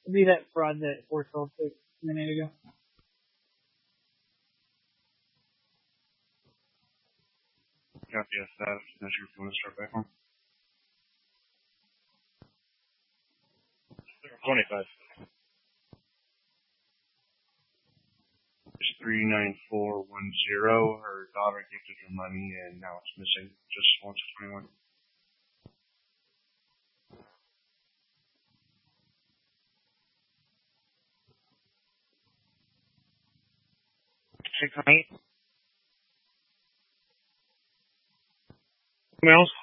It'll be that fraud that 412 took a minute ago. Copy of that. That's your phone to start back on. 25. It's 39410. Her daughter gifted her money and now it's missing. Just wants 21. Emails?